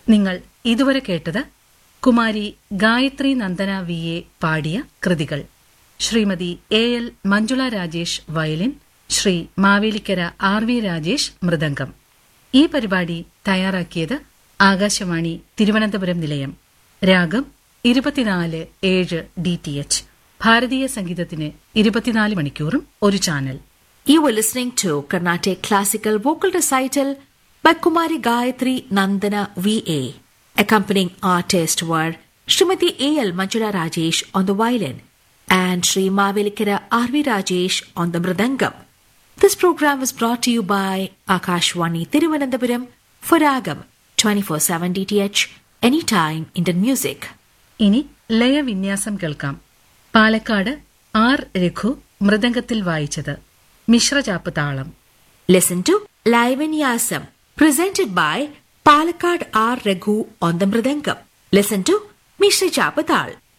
നിങ്ങൾ ഇതുവരെ കേട്ടത് കുമാരി ഗായത്രി നന്ദന വി എ പാടിയ കൃതികൾ. Shrimati A L Manjula Rajesh violin, Shri Mavelikkara R V Rajesh mridangam. ഈ പരിപാടി തയ്യാറാക്കിയത് ആകാശവാണി തിരുവനന്തപുരം നിലയം. രാഗം 24/7 DTH. ഭാരതീയ സംഗീതത്തിന് 24 മണിക്കൂറും ഒരു channel. You were listening to Carnatic Classical Vocal Recital by Kumari Gayatri Nandana V.A. Accompanying artists were Srimati A.L. Manjula Rajesh on the violin and Sri Mavelikara R.V. Rajesh on the mridangam. This program was brought to you by Akashwani Thiruvananthapuram for Ragam 24/7 DTH, anytime Indian music. ഇനി ലയവിന്യാസം കേൾക്കാം. Palakkad R Raghu മൃദംഗത്തിൽ വായിച്ചത്. മിശ്രചാപ്പ് താളം. Listen to Laivinyasam presented by Palakkad R. Raghu on the mridangam. Listen to Mishra Chapatal.